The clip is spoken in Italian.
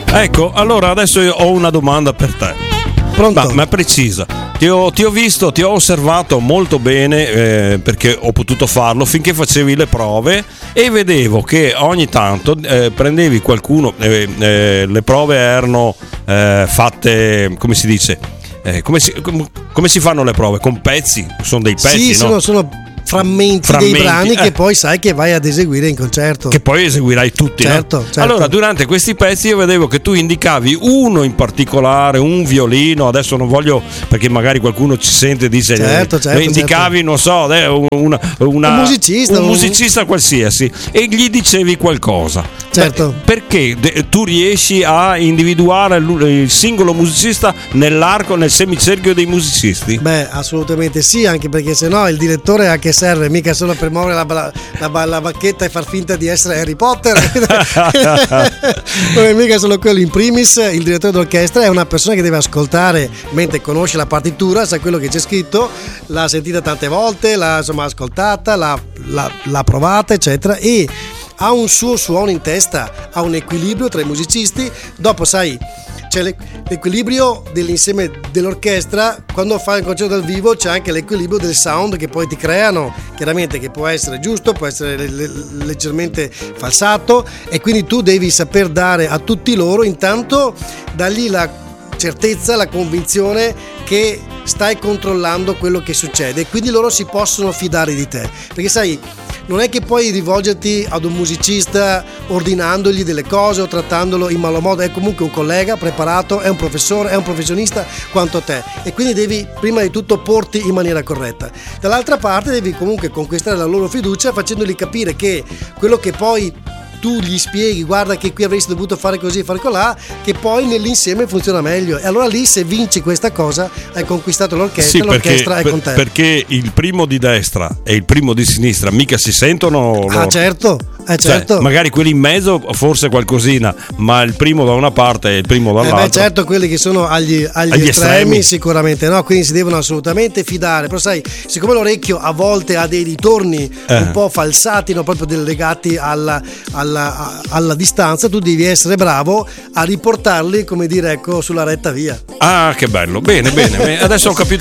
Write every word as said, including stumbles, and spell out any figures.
Ecco, allora adesso io ho una domanda per te. Pronto? Ma, ma precisa. Ti ho, ti ho visto, ti ho osservato molto bene, eh, perché ho potuto farlo finché facevi le prove, e vedevo che ogni tanto eh, prendevi qualcuno, eh, eh, le prove erano eh, fatte, come si dice, eh, come, si, com, come si fanno le prove? Con pezzi? Sono dei pezzi, sì, no? sono, sono frammenti, frammenti dei brani eh. che poi sai che vai ad eseguire in concerto. Che poi eseguirai tutti, certo, no? certo. Allora, durante questi pezzi io vedevo che tu indicavi uno in particolare, un violino, adesso non voglio, perché magari qualcuno ci sente e dice certo, certo, indicavi, certo. non so, eh, una, una, un musicista un musicista qualsiasi, e gli dicevi qualcosa. Certo. Beh, perché de- tu riesci a individuare l- il singolo musicista nell'arco, nel semicerchio dei musicisti? Beh, assolutamente sì, anche perché sennò il direttore a che serve? Mica solo per muovere la, la, la, la bacchetta e far finta di essere Harry Potter. Non è mica solo quello. In primis il direttore d'orchestra è una persona che deve ascoltare mentre conosce la partitura, sa quello che c'è scritto, l'ha sentita tante volte, l'ha insomma ascoltata, l'ha, l'ha, l'ha provata, eccetera, e ha un suo suono in testa, ha un equilibrio tra i musicisti. Dopo sai, c'è l'equilibrio dell'insieme dell'orchestra. Quando fai un concerto dal vivo c'è anche l'equilibrio del sound che poi ti creano, chiaramente, che può essere giusto, può essere leggermente falsato, e quindi tu devi saper dare a tutti loro, intanto dargli la certezza, la convinzione che stai controllando quello che succede, e quindi loro si possono fidare di te, perché sai, non è che puoi rivolgerti ad un musicista ordinandogli delle cose o trattandolo in malo modo. È comunque un collega preparato, è un professore, è un professionista quanto te, e quindi devi prima di tutto porti in maniera corretta. Dall'altra parte devi comunque conquistare la loro fiducia, facendogli capire che quello che poi tu gli spieghi, guarda che qui avresti dovuto fare così, fare colà, che poi nell'insieme funziona meglio, e allora lì, se vinci questa cosa, hai conquistato l'orchestra, sì, l'orchestra perché, è con te. Perché il primo di destra e il primo di sinistra mica si sentono. Ah, certo. Eh, certo. Cioè, magari quelli in mezzo forse qualcosina, ma il primo da una parte e il primo dall'altra. Eh beh, certo, quelli che sono agli, agli, agli estremi, estremi sicuramente no, quindi si devono assolutamente fidare. Però sai, siccome l'orecchio a volte ha dei ritorni eh. un po' falsati, no, proprio legati alla, alla, alla distanza, tu devi essere bravo a riportarli, come dire, ecco, sulla retta via. Ah, che bello, bene, bene, adesso ho capito